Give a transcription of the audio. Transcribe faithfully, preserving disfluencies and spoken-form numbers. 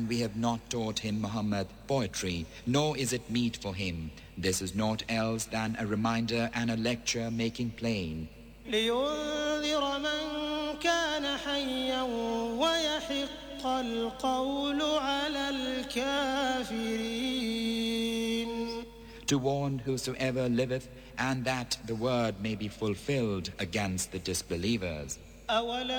And we have not taught him, Muhammad, poetry, nor is it meet for him. This is naught else than a reminder and a lecture making plain. لينذر من كان حيا ويحق القول على الكافرين. To warn whosoever liveth, and that the word may be fulfilled against the disbelievers.